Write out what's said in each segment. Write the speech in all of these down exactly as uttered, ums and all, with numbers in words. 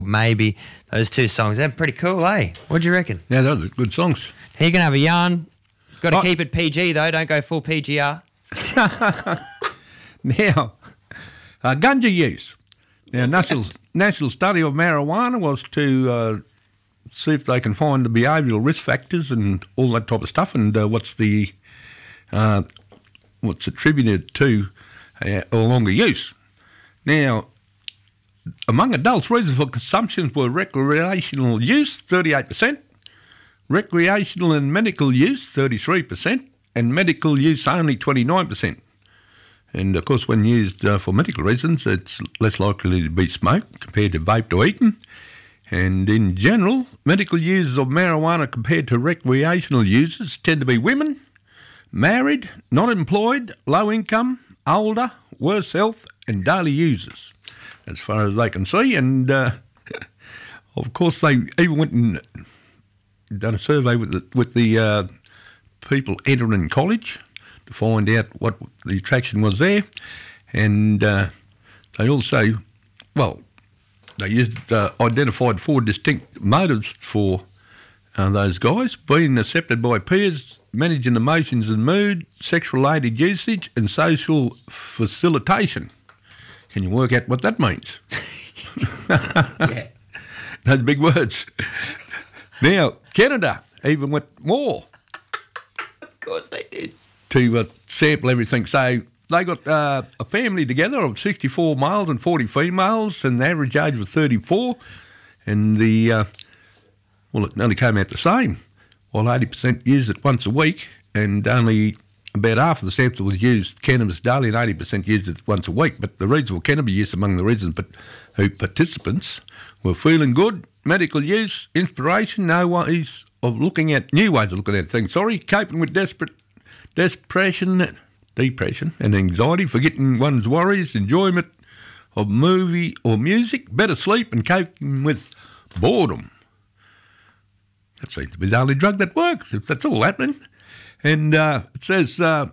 Maybe. Those two songs, they're pretty cool, eh? What do you reckon? Yeah, those are good songs. He can have a yarn. Got to Oh. keep it P G, though. Don't go full P G R. Now, uh, ganja use. Now, national national study of marijuana was to uh, see if they can find the behavioural risk factors and all that type of stuff, and uh, what's the uh, what's attributed to uh, a longer use. Now, among adults, reasons for consumption were recreational use, thirty-eight percent, recreational and medical use, thirty-three percent, and medical use only twenty-nine percent. And, of course, when used uh, for medical reasons, it's less likely to be smoked compared to vaped or eaten. And in general, medical users of marijuana compared to recreational users tend to be women, married, not employed, low income, older, worse health, and daily users, as far as they can see. And, uh, of course, they even went and done a survey with the, with the uh, people entering college to find out what the attraction was there. And uh, they also, well, they used uh, identified four distinct motives for uh, those guys: being accepted by peers, managing emotions and mood, sexual-related usage, and social facilitation. Can you work out what that means? Yeah. Those big words. Now, Canada even went more Of course they did. to uh, sample everything. So they got uh, a family together of sixty-four males and forty females, and the average age was thirty-four. And the, uh, well, it only came out the same. While eighty percent used it once a week, and only about half of the sample was used cannabis daily, and eighty percent used it once a week. But the reason for cannabis use among the reasons but who participants were feeling good, medical use, inspiration, no ways of looking at, new ways of looking at things, sorry, coping with desperate, depression, depression and anxiety, forgetting one's worries, enjoyment of movie or music, better sleep, and coping with boredom. That seems to be the only drug that works, if that's all happening. And uh, it says, uh,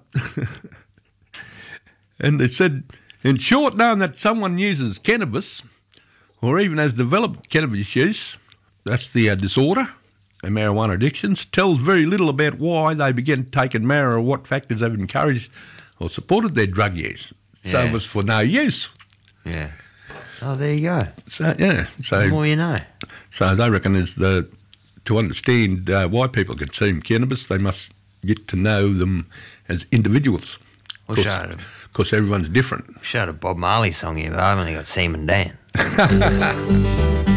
and it said, in short, knowing that someone uses cannabis or even has developed cannabis use, that's the uh, disorder, and marijuana addictions, tells very little about why they began taking marijuana or what factors have encouraged or supported their drug use. So Yeah. it was for no use. Yeah. Oh, there you go. So, yeah. So, The more you know. so they reckon is the to understand uh, why people consume cannabis, they must get to know them as individuals. Well, Of shout out. course, everyone's different. Shout out Bob Marley song here, but I've only got Seaman Dan.